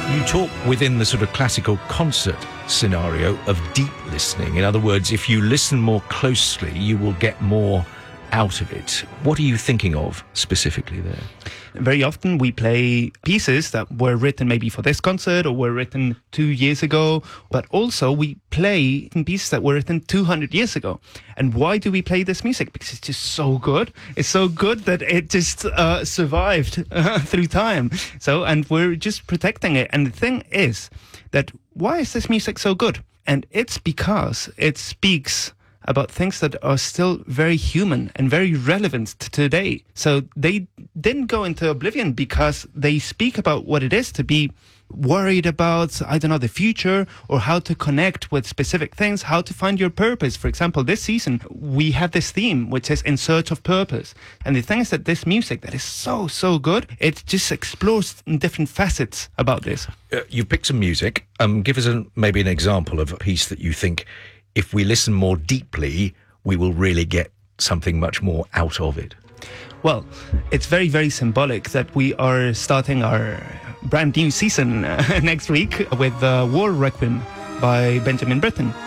You talk within the sort of classical concert scenario of deep listening. In other words, if you listen more closely, you will get more out of it. What are you thinking of specifically there? Very often we play pieces that were written maybe for this concert or were written 2 years ago, but also we play pieces that were written 200 years ago. And why do we play this music? Because it's just so good. It's so good that it just survived through time. And we're just protecting it. And the thing is that why is this music so good? And it's because it speaks about things that are still very human and very relevant to today. So they didn't go into oblivion because they speak about what it is to be worried about, I don't know, the future or how to connect with specific things, how to find your purpose. For example, this season, we have this theme, which is In Search of Purpose. And the thing is that this music that is so, so good, it just explores different facets about this. You've picked some music. Give us maybe an example of a piece that you think, if we listen more deeply, we will really get something much more out of it. Well, it's very, very symbolic that we are starting our brand new season next week with War Requiem by Benjamin Britten.